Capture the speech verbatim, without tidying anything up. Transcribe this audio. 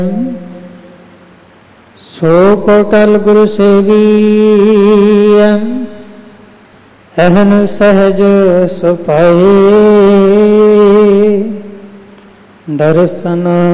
ਸੋ ਕੋਟਲ ਗੁਰੂ ਸੇਵੀਐ, ਅਹਨ ਸਹਜ ਸੁਪਾਏ। ਦਰਸ਼ਨ